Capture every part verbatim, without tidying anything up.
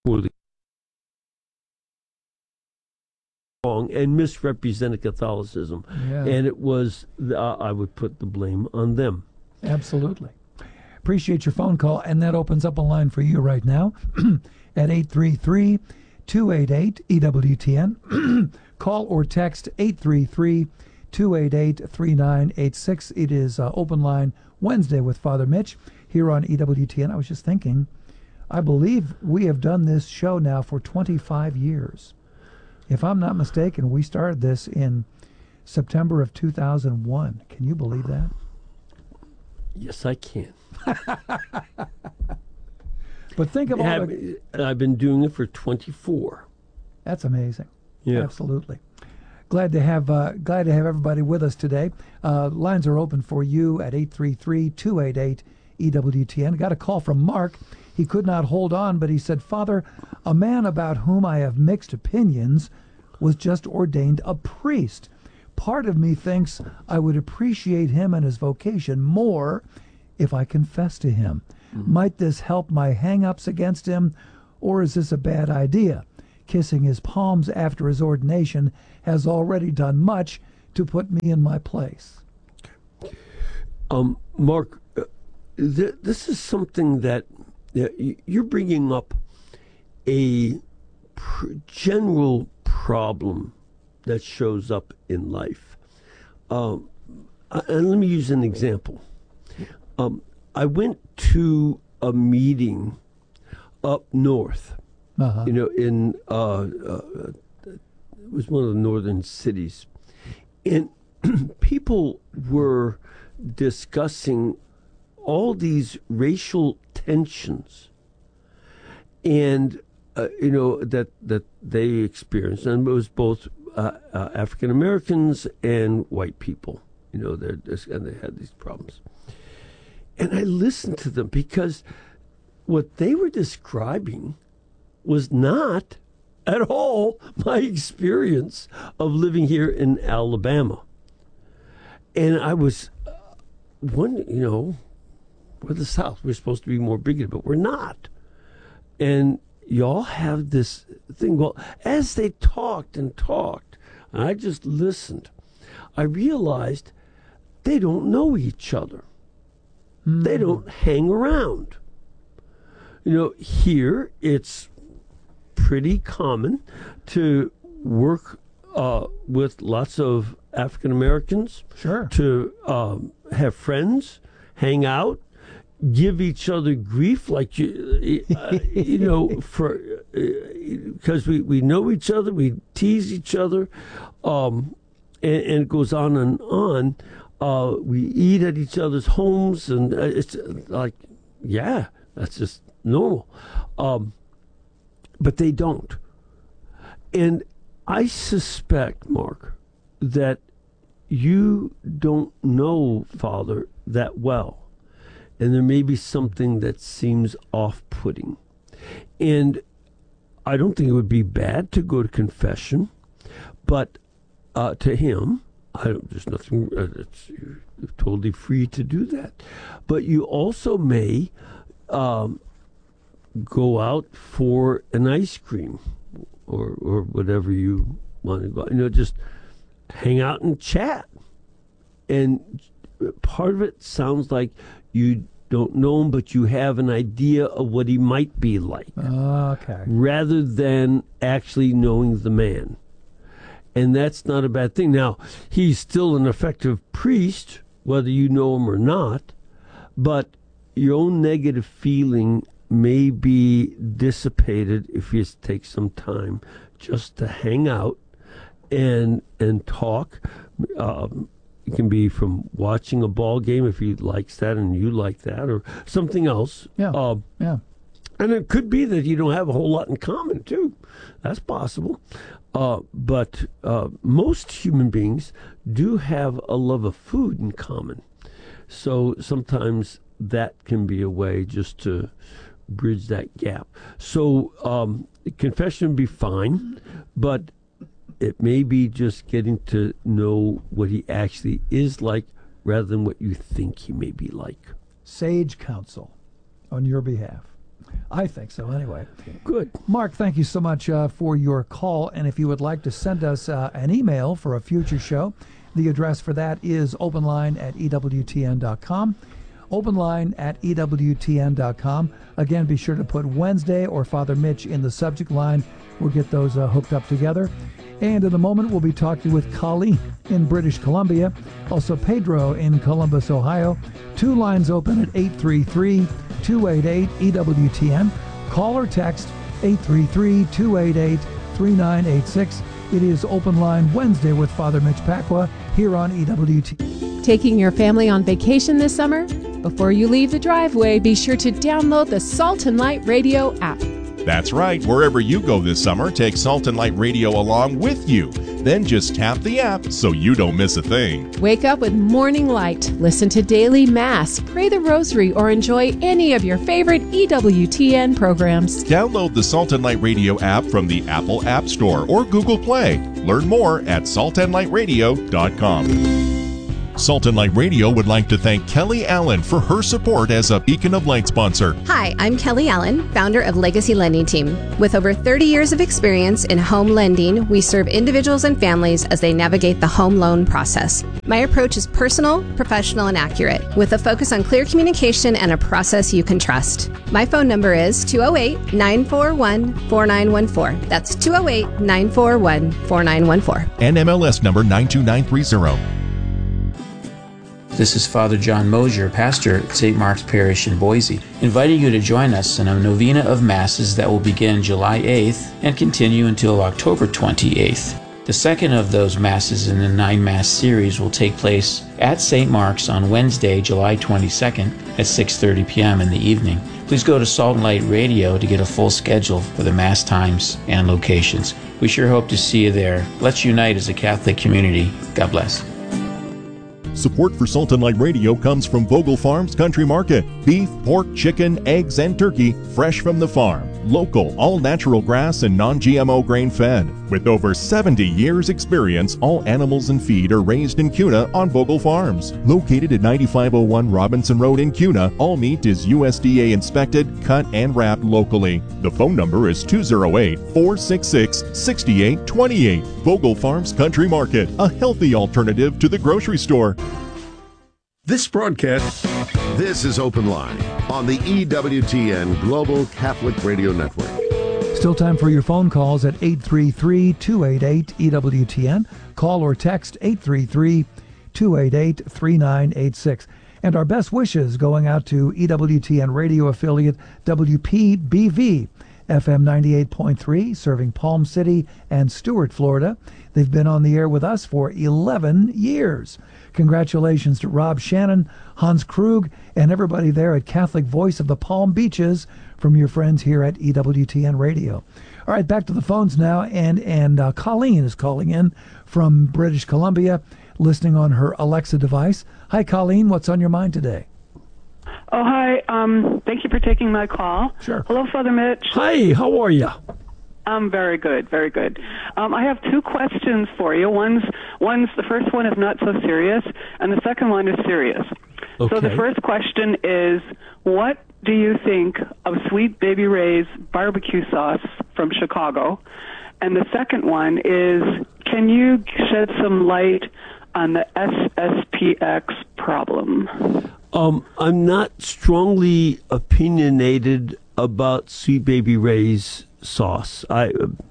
poorly wrong and misrepresented Catholicism. Yeah. And it was, uh, I would put the blame on them. Absolutely. Appreciate your phone call, and that opens up a line for you right now at eight three three, two eight eight, E W T N. Call or text eight three three, two eight eight, three nine eight six. It is uh, Open Line Wednesday with Father Mitch here on E W T N. I was just thinking, I believe we have done this show now for twenty-five years. If I'm not mistaken, we started this in September of two thousand one. Can you believe that? Yes, I can. But think of all Have, the, I've been doing it for twenty-four. That's amazing. Yeah. Absolutely. Glad to have uh, glad to have everybody with us today. Uh, lines are open for you at eight three three, two eight eight, E W T N. Got a call from Mark. He could not hold on, but he said, Father, a man about whom I have mixed opinions was just ordained a priest. Part of me thinks I would appreciate him and his vocation more if I confess to him. Mm-hmm. Might this help my hang-ups against him, or is this a bad idea? Kissing his palms after his ordination has already done much to put me in my place. Um, Mark, uh, th- this is something that uh, you're bringing up a pr- general problem that shows up in life. Um, uh, and let me use an example. Um, I went to a meeting up north. Uh-huh. You know, in uh, uh, it was one of the northern cities, and people were discussing all these racial tensions, and uh, you know that that they experienced, and it was both uh, uh, African Americans and white people. You know, they're and they had these problems, and I listened to them because what they were describing was not at all my experience of living here in Alabama. And I was uh, one, you know, we're the South. We're supposed to be more bigoted, but we're not. And y'all have this thing. Well, as they talked and talked, and I just listened, I realized they don't know each other. Mm. They don't hang around. You know, here it's pretty common to work uh, with lots of African Americans. Sure. To um, have friends, hang out, give each other grief, like you, uh, you know, for because uh, we, we know each other, we tease each other, um, and, and it goes on and on. Uh, we eat at each other's homes, and it's like, yeah, that's just normal. Um, But they don't. And I suspect, Mark, that you don't know Father that well. And there may be something that seems off-putting. And I don't think it would be bad to go to confession, but uh, to him, I don't, there's nothing, uh, it's, you're totally free to do that. But you also may Um, go out for an ice cream or or whatever you want to go. You know, just hang out and chat. And part of it sounds like you don't know him, but you have an idea of what he might be like. Okay. Rather than actually knowing the man. And that's not a bad thing. Now, he's still an effective priest, whether you know him or not, but your own negative feeling may be dissipated if you take some time just to hang out and and talk. Um, it can be from watching a ball game if he likes that and you like that, or something else. Yeah. Uh, yeah. And it could be that you don't have a whole lot in common too. That's possible. Uh, but uh, most human beings do have a love of food in common. So sometimes that can be a way just to bridge that gap. So um, confession would be fine, but it may be just getting to know what he actually is like rather than what you think he may be like. Sage counsel on your behalf. I think so, anyway. Good. Mark, thank you so much uh, for your call. And if you would like to send us uh, an email for a future show, the address for that is openline at E W T N dot com. Openline at E W T N dot com. Again, be sure to put Wednesday or Father Mitch in the subject line. We'll get those uh, hooked up together. And in a moment, we'll be talking with Colleen in British Columbia, also Pedro in Columbus, Ohio. Two lines open at eight three three, two eight eight, E W T N. Call or text eight three three, two eight eight, three nine eight six. It is Open Line Wednesday with Father Mitch Pacwa here on E W T N. Taking your family on vacation this summer? Before you leave the driveway, be sure to download the Salt and Light Radio app. That's right. Wherever you go this summer, take Salt and Light Radio along with you. Then just tap the app so you don't miss a thing. Wake up with Morning Light, listen to Daily Mass, pray the Rosary, or enjoy any of your favorite E W T N programs. Download the Salt and Light Radio app from the Apple App Store or Google Play. Learn more at salt and light radio dot com. Salt and Light Radio would like to thank Kelly Allen for her support as a Beacon of Light sponsor. Hi, I'm Kelly Allen, founder of Legacy Lending Team. With over thirty years of experience in home lending, we serve individuals and families as they navigate the home loan process. My approach is personal, professional, and accurate, with a focus on clear communication and a process you can trust. My phone number is two oh eight, nine four one, four nine one four. That's two oh eight, nine four one, four nine one four. N M L S number nine two nine three zero. This is Father John Mosier, pastor at Saint Mark's Parish in Boise, inviting you to join us in a novena of Masses that will begin July eighth and continue until October twenty-eighth. The second of those Masses in the nine-Mass series will take place at Saint Mark's on Wednesday, July twenty-second at six thirty p.m. in the evening. Please go to Salt and Light Radio to get a full schedule for the Mass times and locations. We sure hope to see you there. Let's unite as a Catholic community. God bless. Support for Salt and Light Radio comes from Vogel Farms Country Market. Beef, pork, chicken, eggs, and turkey fresh from the farm. Local, all-natural grass and non-G M O grain-fed. With over seventy years experience, all animals and feed are raised in Kuna on Vogel Farms. Located at ninety-five oh one Robinson Road in Kuna, all meat is U S D A inspected, cut, and wrapped locally. The phone number is two oh eight, four six six, six eight two eight. Vogel Farms Country Market, a healthy alternative to the grocery store. This broadcast, this is Open Line on the E W T N Global Catholic Radio Network. Still time for your phone calls at eight three three, two eight eight, E W T N. Call or text eight three three, two eight eight, three nine eight six. And our best wishes going out to E W T N radio affiliate W P B V, F M ninety-eight point three, serving Palm City and Stuart, Florida. They've been on the air with us for eleven years. Congratulations to Rob Shannon, Hans Krug, and everybody there at Catholic Voice of the Palm Beaches from your friends here at E W T N Radio. All right, back to the phones now, and and uh, Colleen is calling in from British Columbia, listening on her Alexa device. Hi, Colleen. What's on your mind today? Oh, hi. Um, thank you for taking my call. Sure. Hello, Father Mitch. Hi, how are you? I'm very good, very good. Um, I have two questions for you. One's, one's the first one is not so serious, and the second one is serious. Okay. So the first question is, what do you think of Sweet Baby Ray's barbecue sauce from Chicago? And the second one is, can you shed some light on the S S P X problem? Um, I'm not strongly opinionated about Sweet Baby Ray's sauce. I,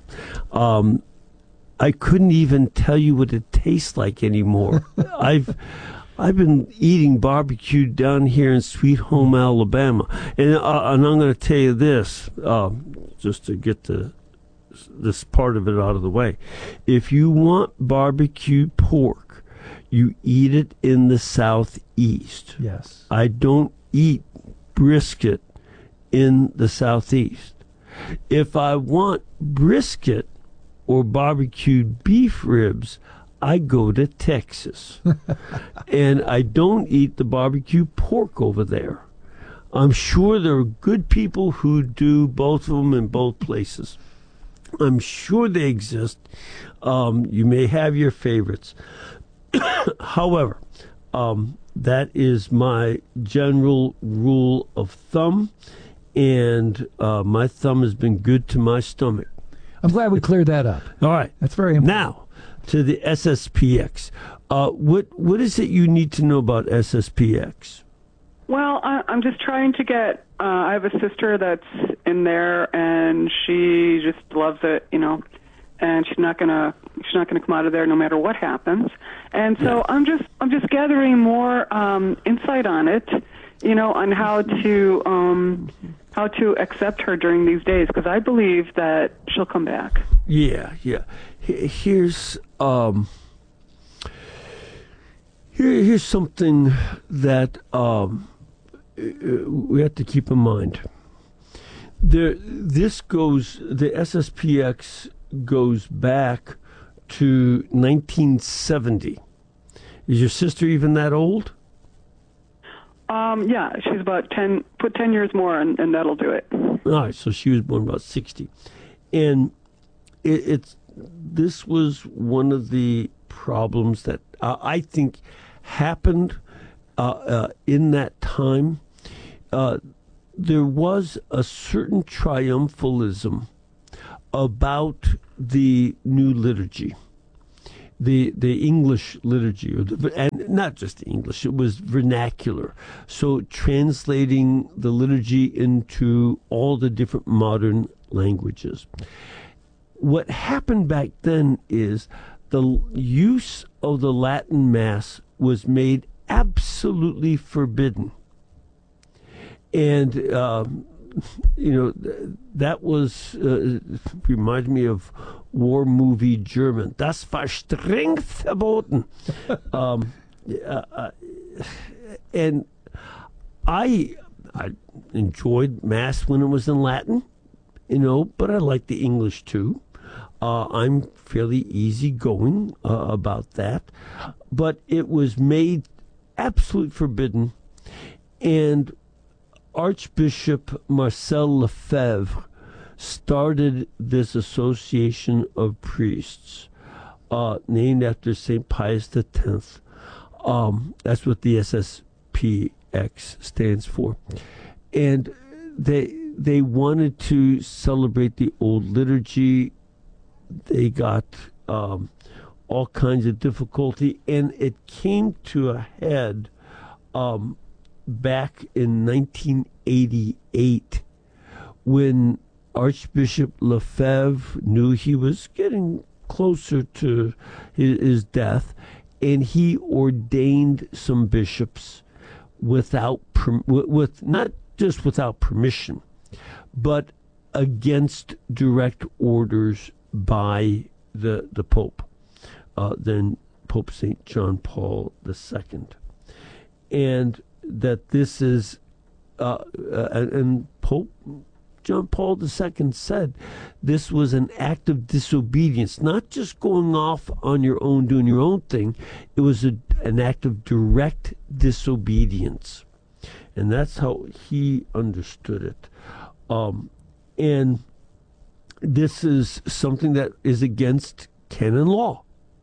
um, I couldn't even tell you what it tastes like anymore. I've, I've been eating barbecue down here in Sweet Home, Alabama, and uh, and I'm going to tell you this, uh, just to get the this part of it out of the way. If you want barbecue pork, you eat it in the Southeast. Yes. I don't eat brisket in the Southeast. If I want brisket or barbecued beef ribs, I go to Texas. And I don't eat the barbecue pork over there. I'm sure there are good people who do both of them in both places. I'm sure they exist. Um, you may have your favorites. However, um, that is my general rule of thumb. and uh, my thumb has been good to my stomach. I'm glad we cleared that up. All right. That's very important. Now, to the S S P X. Uh, what What is it you need to know about S S P X? Well, I, I'm just trying to get, uh, I have a sister that's in there, and she just loves it, you know, and she's not going to, she's not going to come out of there no matter what happens. And so yeah. I'm just, I'm just gathering more um, insight on it, you know, on how to, um, how to accept her during these days, because I believe that she'll come back. Yeah, yeah. Here's um, here, here's something that um, we have to keep in mind. There, this goes. The S S P X goes back to nineteen seventy. Is your sister even that old? Um, yeah, she's about ten. Put ten years more, and, and that'll do it. All right, so she was born about sixty, and it, it's. This was one of the problems that uh, I think happened uh, uh, in that time. Uh, there was a certain triumphalism about the new liturgy, the the English liturgy, or the, and not just the English. It was vernacular, so translating the liturgy into all the different modern languages. What happened back then is the use of the Latin Mass was made absolutely forbidden. And, uh, you know, th- that was, uh, reminds me of war movie German. Das war streng verboten. um, uh, uh, and I, I enjoyed Mass when it was in Latin, you know, but I like the English too. Uh, I'm fairly easygoing uh, about that. But it was made absolutely forbidden. And Archbishop Marcel Lefebvre started this association of priests, uh, named after Saint Pius the Tenth. Um, that's what the S S P X stands for. And they they wanted to celebrate the old liturgy. They got um, all kinds of difficulty, and it came to a head um, back in nineteen eighty-eight when Archbishop Lefebvre knew he was getting closer to his, his death, and he ordained some bishops without with not just without permission, but against direct orders by the the Pope, uh, then Pope Saint John Paul the Second, and that this is, uh, uh, and Pope John Paul the Second said this was an act of disobedience, not just going off on your own, doing your own thing. It was a, an act of direct disobedience, and that's how he understood it. Um, and this is something that is against canon law.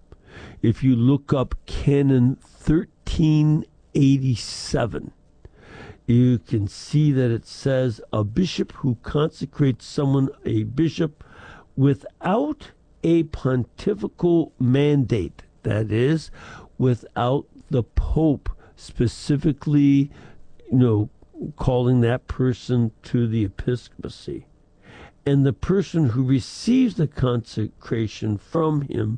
If you look up Canon thirteen eighty-seven, you can see that it says a bishop who consecrates someone a bishop without a pontifical mandate, that is, without the Pope specifically, you know, calling that person to the episcopacy. And the person who receives the consecration from him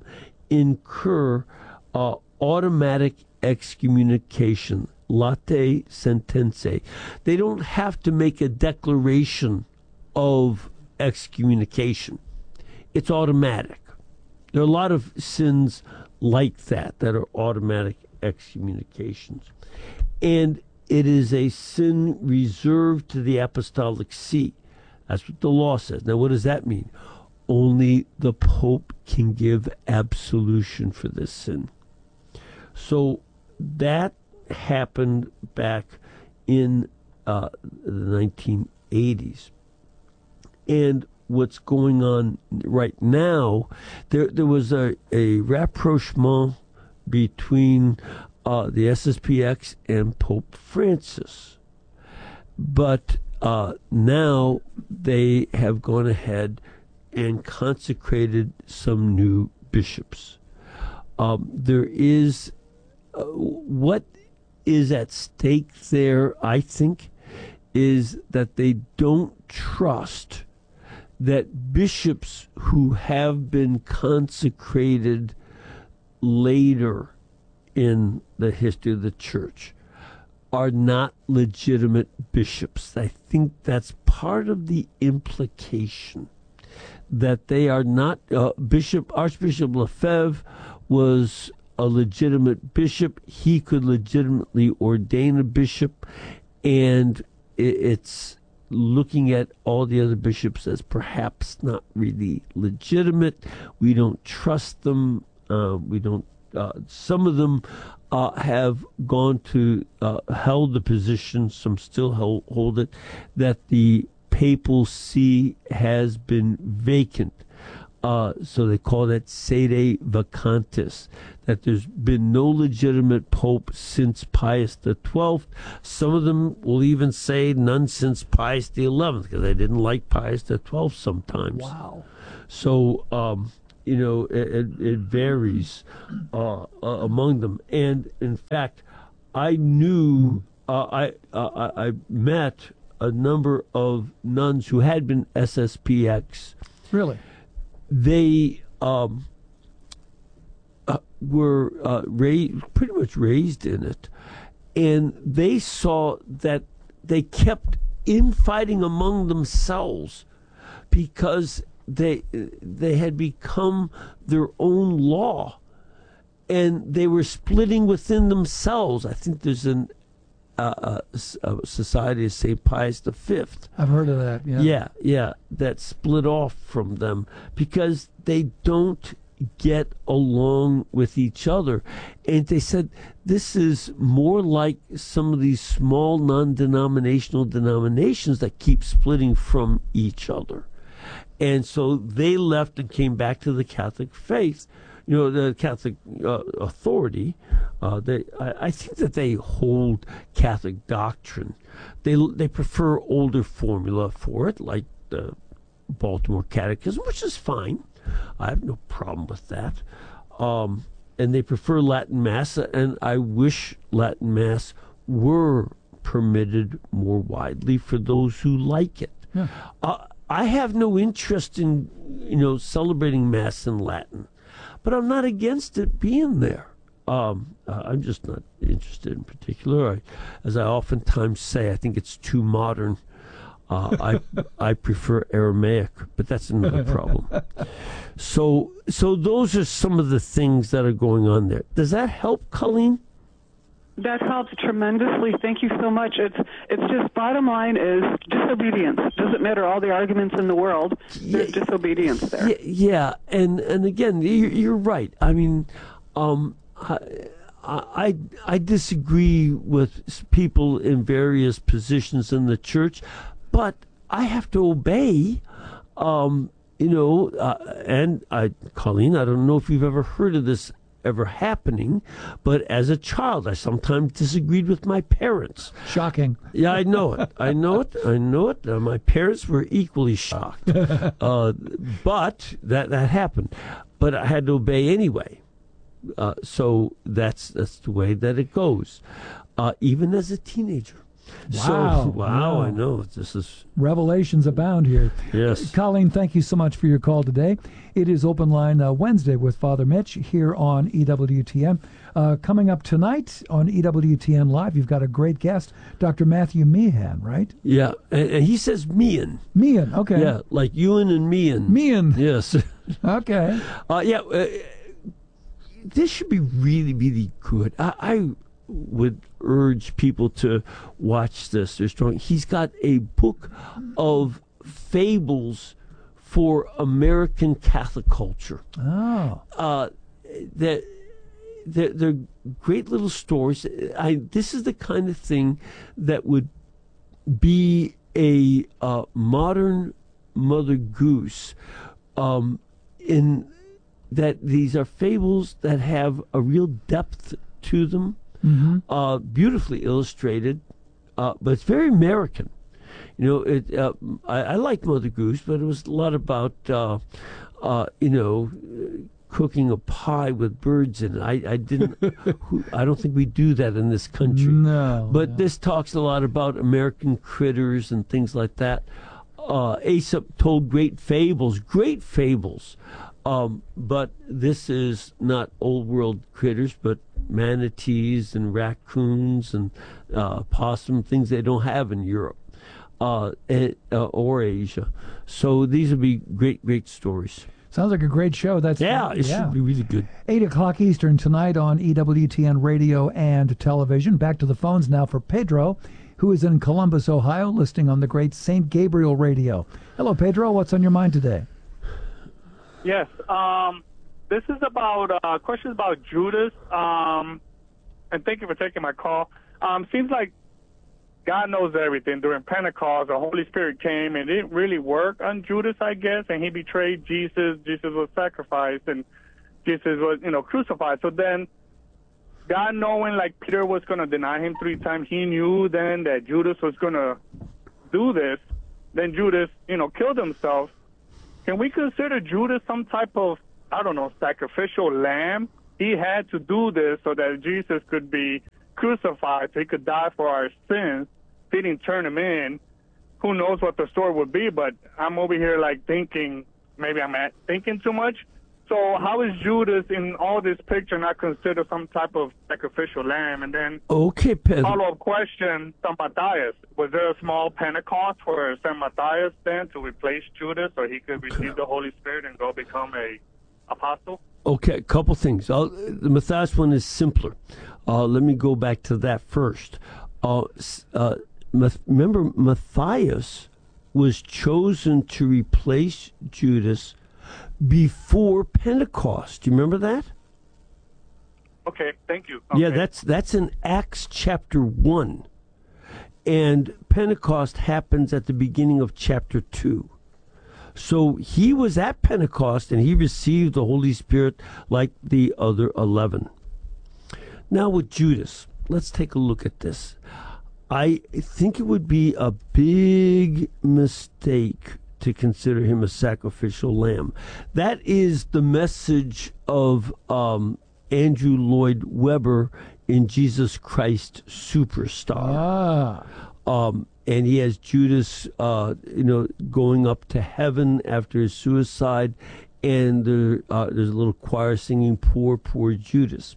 incur uh, automatic excommunication, late sentenze. They don't have to make a declaration of excommunication. It's automatic. There are a lot of sins like that that are automatic excommunications. And it is a sin reserved to the apostolic see. That's what the law says. Now, what does that mean? Only the Pope can give absolution for this sin. So that happened back in uh, the nineteen eighties. And what's going on right now, there there was a, a rapprochement between uh, the S S P X and Pope Francis. But uh, now they have gone ahead and consecrated some new bishops. Um, there is uh, what is at stake there, I think, is that they don't trust that bishops who have been consecrated later in the history of the church are not legitimate bishops. I think that's part of the implication, that they are not. Uh, Bishop Archbishop Lefebvre was a legitimate bishop. He could legitimately ordain a bishop, and it, it's looking at all the other bishops as perhaps not really legitimate. We don't trust them. Uh, we don't. Uh, some of them uh, have gone to uh, held the position. Some still hold, hold it, that the papal see has been vacant. Uh, so they call that sede vacantis, that there's been no legitimate pope since Pius the twelfth. Some of them will even say none since Pius the eleventh, because they didn't like Pius the twelfth sometimes. Wow. So, um, you know, it, it, it varies uh, uh, among them. And, in fact, I knew, uh, I, uh, I met a number of nuns who had been S S P X. Really? They um, uh, were uh, raised, pretty much raised in it, and they saw that they kept infighting among themselves because they they had become their own law, and they were splitting within themselves. I think there's an uh, a, a society of Saint Pius the Fifth. I've heard of that. Yeah. Yeah, yeah, that split off from them because they don't get along with each other. And they said this is more like some of these small non-denominational denominations that keep splitting from each other. And so they left and came back to the Catholic faith. You know, the Catholic uh, authority, uh, they, I, I think that they hold Catholic doctrine. They they prefer older formula for it, like the Baltimore Catechism, which is fine. I have no problem with that. Um, and they prefer Latin Mass, and I wish Latin Mass were permitted more widely for those who like it. Yeah. Uh, I have no interest in, you know, celebrating Mass in Latin, but I'm not against it being there. Um, uh, I'm just not interested in particular. I, as I oftentimes say, I think it's too modern. Uh, I I prefer Aramaic, but that's another problem. So so those are some of the things that are going on there. Does that help, Colleen? That helps tremendously. Thank you so much. It's it's just bottom line is disobedience. Doesn't matter all the arguments in the world. There's Yeah, disobedience there. Yeah, yeah, and and again, you're, you're right. I mean, um, I, I I disagree with people in various positions in the church, but I have to obey. Um, you know, uh, and I, Colleen, I don't know if you've ever heard of this ever happening, but as a child, I sometimes disagreed with my parents. Shocking. Yeah, I know it. I know it. I know it. Uh, my parents were equally shocked. uh, but that that happened. But I had to obey anyway. Uh, so that's that's the way that it goes. Uh, even as a teenager. Wow. So, wow, wow. I know. This is... Revelations abound here. Yes. Colleen, thank you so much for your call today. It is Open Line uh, Wednesday with Father Mitch here on E W T N. Uh, coming up tonight on E W T N Live, you've got a great guest, Doctor Matthew Meehan, right? Yeah, and, and he says Meehan. Meehan, okay. Yeah, like Ewan and Meehan. Meehan. Yes. Okay. Uh, yeah, uh, this should be really, really good. I, I would urge people to watch this. They're strong. He's got a book of fables for American Catholic culture. Oh. Uh, that they're, they're great little stories. I, this is the kind of thing that would be a uh, modern Mother Goose, um, in that these are fables that have a real depth to them, Mm-hmm. uh, beautifully illustrated, uh, but it's very American. You know, it. Uh, I, I like Mother Goose, but it was a lot about, uh, uh, you know, cooking a pie with birds in it. I, I didn't. who, I don't think we do that in this country. No. But no. this talks a lot about American critters and things like that. Uh, Aesop told great fables, great fables. Um, but this is not old world critters, but manatees and raccoons and uh, possum, things they don't have in Europe uh, and, uh, or Asia. So these would be great, great stories. Sounds like a great show. That's yeah, it yeah. should be really good. Eight o'clock Eastern tonight on E W T N radio and television. Back to the phones now for Pedro, who is in Columbus, Ohio, listening on the great Saint Gabriel radio. Hello, Pedro. What's on your mind today? Yes. Um, this is about uh, questions about Judas. Um, and thank you for taking my call. Um, seems like God knows everything. During Pentecost, the Holy Spirit came and it didn't really work on Judas, I guess, and he betrayed Jesus. Jesus was sacrificed and Jesus was, you know, crucified. So then God, knowing like Peter was going to deny him three times, he knew then that Judas was going to do this. Then Judas, you know, killed himself. Can we consider Judas some type of, I don't know, sacrificial lamb? He had to do this so that Jesus could be crucified, so he could die for our sins. They didn't turn him in. Who knows what the story would be, but I'm over here like thinking, maybe I'm at, thinking too much. So how is Judas in all this picture not considered some type of sacrificial lamb? And then okay, Pedro. Follow-up question, Saint Matthias. Was there a small Pentecost for Saint Matthias then to replace Judas so he could receive the Holy Spirit and go become a apostle? Okay, a couple things. I'll, the Matthias one is simpler. Uh, let me go back to that first. Uh, uh, remember, Matthias was chosen to replace Judas before Pentecost. Do you remember that? Okay, thank you. Okay. Yeah, that's that's in Acts chapter one. And Pentecost happens at the beginning of chapter two. So he was at Pentecost and he received the Holy Spirit like the other eleven. Now with Judas, let's take a look at this. I think it would be a big mistake to consider him a sacrificial lamb. That is the message of um, Andrew Lloyd Webber in Jesus Christ Superstar. Ah. Um, and he has Judas, uh, you know, going up to heaven after his suicide, and there, uh, there's a little choir singing "Poor, Poor Judas."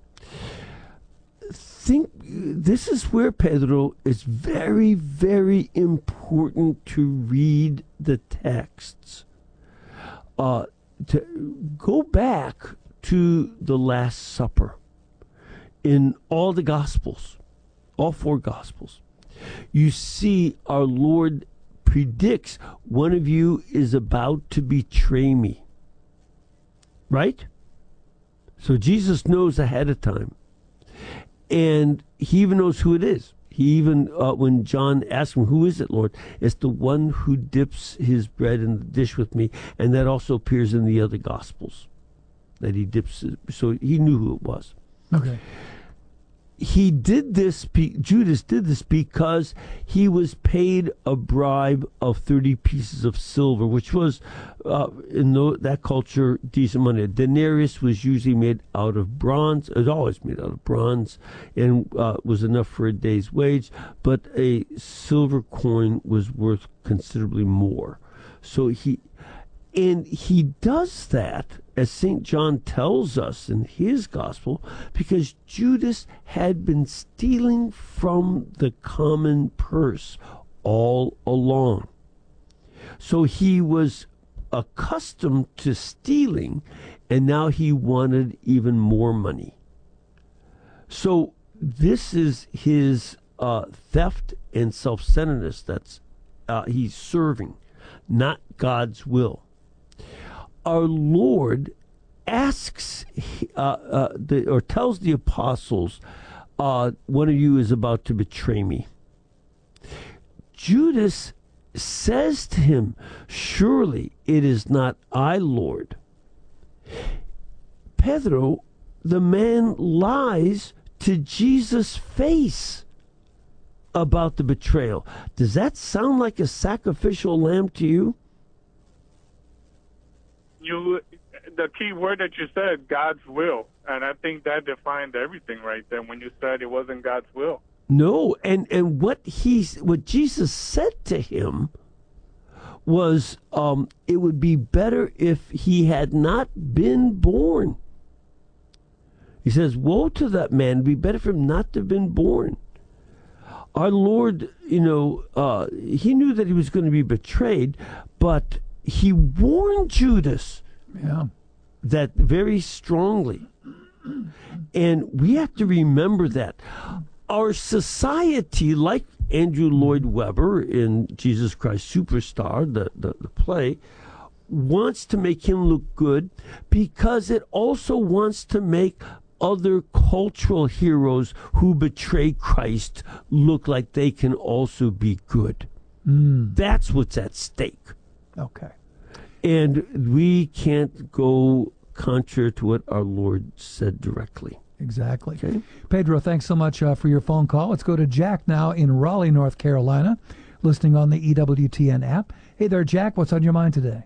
Think this is where, Pedro, it's very, very important to read the texts. Uh, to go back to the Last Supper in all the Gospels, all four Gospels. You see, our Lord predicts one of you is about to betray me. Right? So Jesus knows ahead of time. And he even knows who it is. He even, uh, when John asks him, "Who is it, Lord?" It's the one who dips his bread in the dish with me. And that also appears in the other Gospels, that he dips it. So he knew who it was. Okay. He did this, Judas did this because he was paid a bribe of thirty pieces of silver, which was, uh, in the, that culture, decent money. A denarius was usually made out of bronze. It was always made out of bronze and uh, was enough for a day's wage. But a silver coin was worth considerably more. So he... And he does that, as Saint John tells us in his gospel, because Judas had been stealing from the common purse all along. So he was accustomed to stealing, and now he wanted even more money. So this is his uh, theft and self-centeredness that's uh, he's serving, not God's will. Our Lord asks, uh, uh, the, or tells the apostles, uh, one of you is about to betray me. Judas says to him, "Surely it is not I, Lord." Pedro, the man lies to Jesus' face about the betrayal. Does that sound like a sacrificial lamb to you? You, the key word that you said, God's will, and I think that defined everything right there when you said it wasn't God's will. No, and and what he, what Jesus said to him was, um, it would be better if he had not been born. He says, "Woe to that man! It'd be better for him not to have been born." Our Lord, you know, uh, he knew that he was going to be betrayed, but he warned Judas Yeah. that very strongly. And we have to remember that. Our society, like Andrew Lloyd Webber in Jesus Christ Superstar, the, the, the play, wants to make him look good because it also wants to make other cultural heroes who betray Christ look like they can also be good. Mm. That's what's at stake. Okay. And we can't go contrary to what our Lord said directly. Exactly. Okay. Pedro, thanks so much uh, for your phone call. Let's go to Jack now in Raleigh, North Carolina, listening on the E W T N app. Hey there, Jack. What's on your mind today?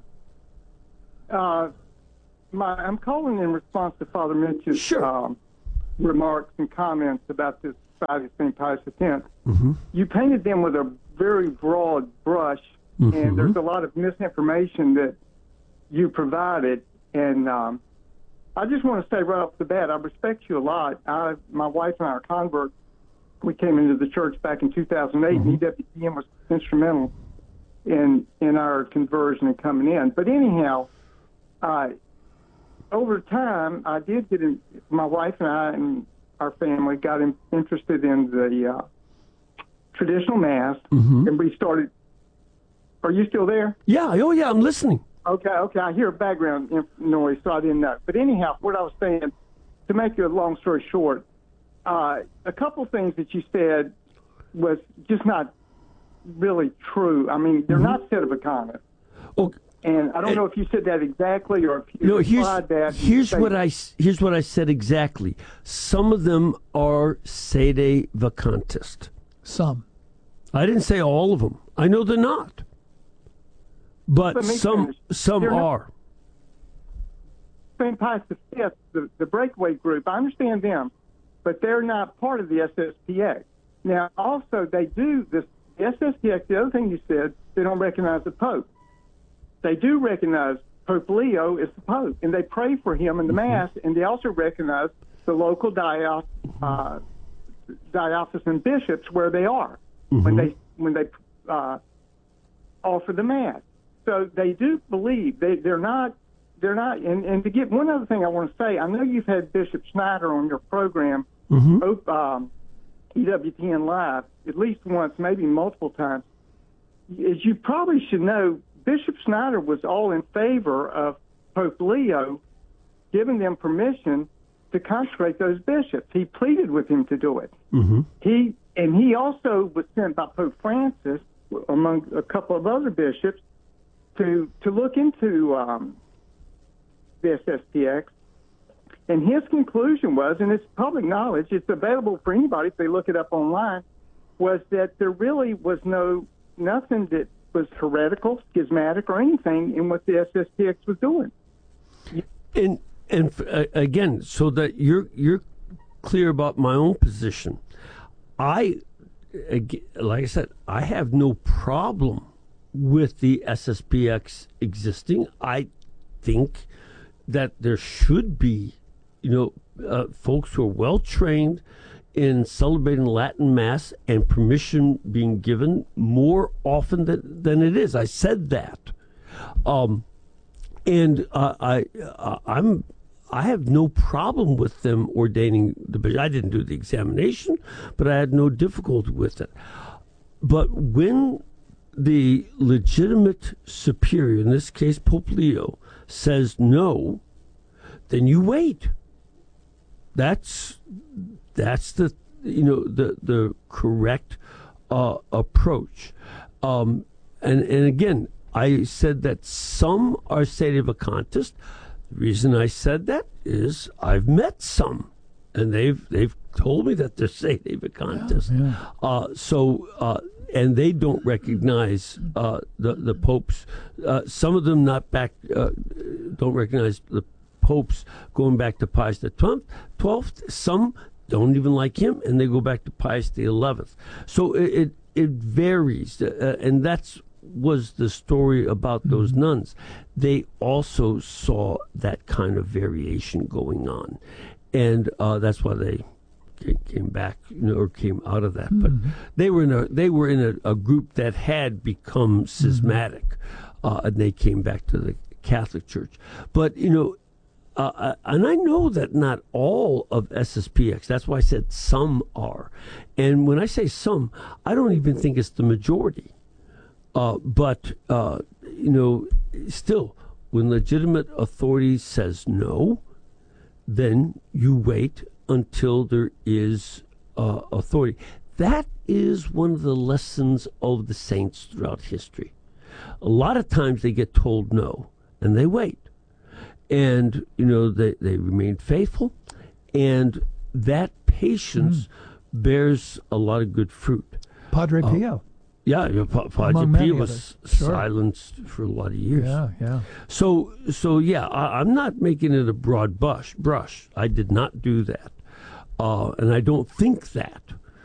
Uh, my, I'm calling in response to Father Mitch's Sure. um, remarks and comments about the Society of Saint Pius X. Mm-hmm. You painted them with a very broad brush, Mm-hmm. and there's a lot of misinformation that you provided. And um, I just want to say right off the bat, I respect you a lot. I, my wife and I are converts. We came into the church back in two thousand eight, Mm-hmm. and E W T N was instrumental in in our conversion and coming in. But anyhow, uh, over time, I did get in, my wife and I and our family got in, interested in the uh, traditional Mass, Mm-hmm. and we started. Are you still there? Yeah, oh yeah, I'm listening. Okay, okay. I hear background in- noise, so I didn't know. But anyhow, what I was saying, to make a long story short, uh, a couple things that you said was just not really true. I mean, they're Mm-hmm. not sedevacantist. Okay. And I don't know if you said that exactly or if you No, here's implied that. here's Say- what I s- here's what I said exactly. Some of them are sedevacantist. Some. I didn't say all of them. I know they're not, but Let me some finish. some They're not- are. Saint Pius the Fifth, the, the breakaway group, I understand them, but they're not part of the S S P X. Now, also, they do, this, the S S P X, the other thing you said, they don't recognize the Pope. They do recognize Pope Leo as the Pope, and they pray for him in the Mass, and they also recognize the local dio, uh, diocesan bishops where they are when they when they uh, offer the Mass. So they do believe they they're not they're not. And, and to get one other thing I want to say, I know you've had Bishop Schneider on your program, Mm-hmm. um, E W T N Live, at least once, maybe multiple times. As you probably should know, Bishop Schneider was all in favor of Pope Leo giving them permission to consecrate those bishops. He pleaded with him to do it. Mm-hmm. He and he also was sent by Pope Francis, among a couple of other bishops, to to look into um, the S S P X. And his conclusion was, and it's public knowledge, it's available for anybody if they look it up online, was that there really was no nothing that was heretical, schismatic, or anything in what the S S P X was doing. And and uh, again, so that you're you're clear about my own position, I, ag- like I said, I have no problem with the S S P X existing. I think that there should be, you know, uh, folks who are well trained in celebrating Latin Mass and permission being given more often than, than it is. I said that. Um, and uh, I, uh, I'm, I have no problem with them ordaining the bishop. I didn't do the examination, but I had no difficulty with it. But when the legitimate superior, in this case Pope Leo, says no, then you wait. That's that's the you know the the correct uh, approach. Um, and and again, I said that some are sedevacantist. The reason I said that is I've met some and they've they've told me that they're saying they have a contest. Yeah, yeah. Uh, so. Uh, And they don't recognize uh, the the popes. Uh, some of them not back uh, don't recognize the popes going back to Pius the twelfth. Some don't even like him, and they go back to Pius the eleventh. So it it, it varies, uh, and that's was the story about those mm-hmm. nuns. They also saw that kind of variation going on, and uh, that's why they came back, you know, or came out of that. Mm-hmm. But they were in a they were in a, a group that had become schismatic, mm-hmm. uh, and they came back to the Catholic Church. But you know, uh, and I know that not all of S S P X. That's why I said some are. And when I say some, I don't even think it's the majority. Uh, but uh, you know, still, when legitimate authority says no, then you wait until there is uh, authority. That is one of the lessons of the saints throughout history. A lot of times they get told no, and they wait. And, you know, they, they remain faithful, and that patience mm. bears a lot of good fruit. Padre uh, Pio. Yeah, you know, pa- Padre Pio was sure. silenced for a lot of years. Yeah, yeah. So, so yeah, I, I'm not making it a broad brush. Brush. I did not do that. Uh, and I don't think that.